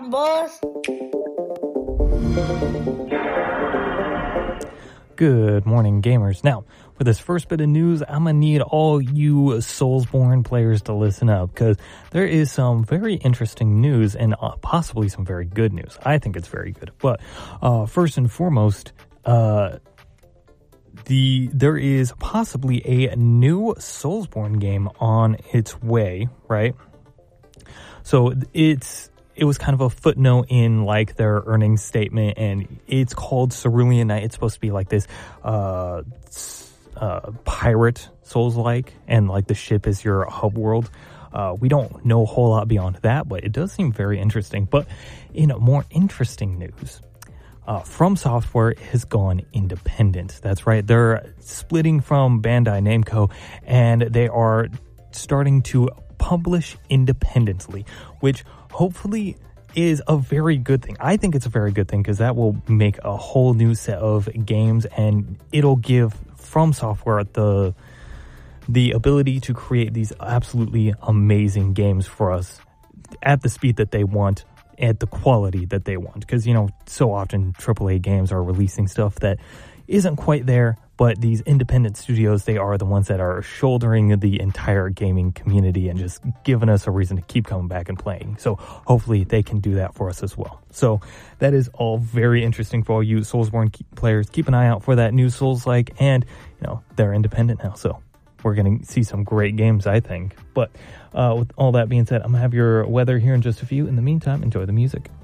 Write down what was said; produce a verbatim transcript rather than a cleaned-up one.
on, boss. Good morning, gamers. Now, for this first bit of news, I'm going to need all you Soulsborne players to listen up, because there is some very interesting news and uh, possibly some very good news. I think it's very good. But uh, first and foremost, uh, the there is possibly a new Soulsborne game on its way, right? So it's... It was kind of a footnote in like their earnings statement, and it's called Cerulean Knight. It's supposed to be like this uh, uh, pirate Souls-like, and like the ship is your hub world. Uh, we don't know a whole lot beyond that, but it does seem very interesting. But in more interesting news, uh, From Software has gone independent. That's right. They're splitting from Bandai Namco, and they are starting to publish independently, which hopefully is a very good thing. I think it's a very good thing, because that will make a whole new set of games, and it'll give From Software the the ability to create these absolutely amazing games for us at the speed that they want, at the quality that they want. Because, you know, so often triple A games are releasing stuff that isn't quite there, but these independent studios, they are the ones that are shouldering the entire gaming community and just giving us a reason to keep coming back and playing. So hopefully they can do that for us as well. So that is all very interesting for all you Soulsborne players. Keep an eye out for that new Souls-like, and, you know, they're independent now, so we're going to see some great games, I think. But uh, with all that being said, I'm going to have your weather here in just a few. In the meantime, enjoy the music.